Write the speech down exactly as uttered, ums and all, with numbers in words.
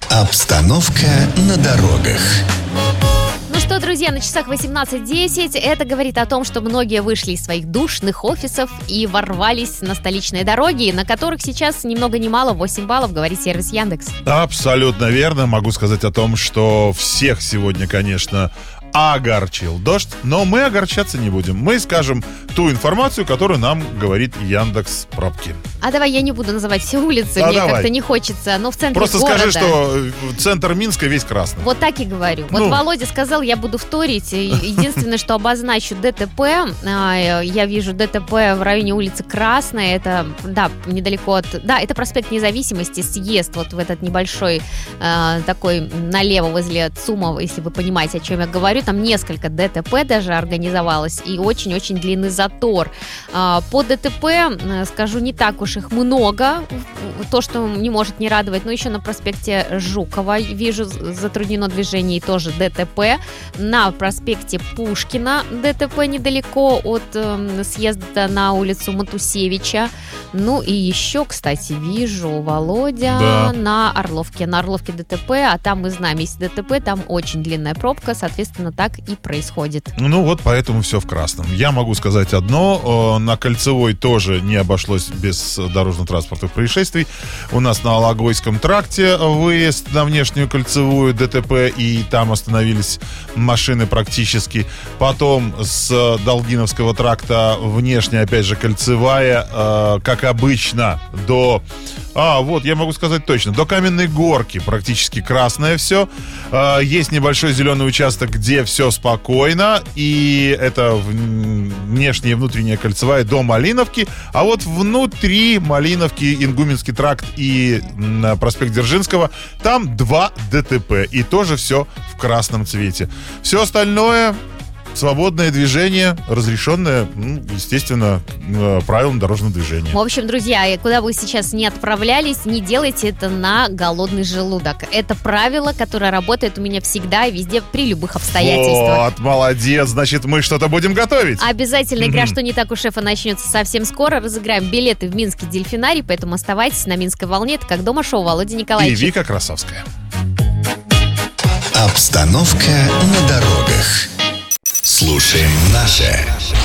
Обстановка на дорогах. Ну что, друзья, на часах восемнадцать десять. Это говорит о том, что многие вышли из своих душных офисов и ворвались на столичные дороги, на которых сейчас ни много ни мало восемь баллов, говорит сервис Яндекс. Абсолютно верно. Могу сказать о том, что всех сегодня, конечно, огорчил дождь, но мы огорчаться не будем. Мы скажем ту информацию, которую нам говорит Яндекс Пробки. А давай я не буду называть все улицы, а мне давай. как-то не хочется, но в центре Просто города... скажи, что центр Минска весь красный. Вот так и говорю. Вот ну. Володя сказал, я буду вторить. Единственное, что обозначу ДТП. Я вижу ДТП в районе улицы Красная. Это, да, недалеко от... Да, это проспект Независимости, съезд вот в этот небольшой такой налево возле ЦУМа, если вы понимаете, о чем я говорю. Там несколько ДТП даже организовалось и очень-очень длинный затор. По ДТП, скажу, не так уж их много, то, что не может не радовать, но еще на проспекте Жукова вижу затруднено движение и тоже ДТП. На проспекте Пушкина ДТП недалеко от э, съезда на улицу Матусевича. Ну и еще, кстати, вижу, Володя, да. на Орловке. На Орловке ДТП, а там мы знаем, если ДТП, там очень длинная пробка, соответственно, так и происходит. Ну вот поэтому все в красном. Я могу сказать одно, на Кольцевой тоже не обошлось без дорожно-транспортных происшествий. У нас на Алагойском тракте выезд на внешнюю Кольцевую ДТП, и там остановились машины практически. Потом с Долгиновского тракта внешняя, опять же, Кольцевая, э, как обычно, до... А, вот, я могу сказать точно, до Каменной Горки практически красное все. Э, есть небольшой зеленый участок, где все спокойно, и это внешняя и внутренняя Кольцевая до Малиновки. А вот внутри Малиновки, Ингуменский тракт и проспект Дзержинского, там два ДТП, и тоже все в красном цвете. Все остальное... Свободное движение, разрешенное, ну, естественно, правилам дорожного движения. В общем, друзья, куда вы сейчас не отправлялись, не делайте это на голодный желудок. Это правило, которое работает у меня всегда и везде при любых обстоятельствах. Вот, молодец, значит, мы что-то будем готовить. Обязательно игра «Что не так у шефа» начнется совсем скоро. Разыграем билеты в Минский дельфинарий, поэтому оставайтесь на Минской волне. Это «Как дома» шоу Володя Николаевич. И Вика Красовская. Обстановка на дорогах. Слушаем наше.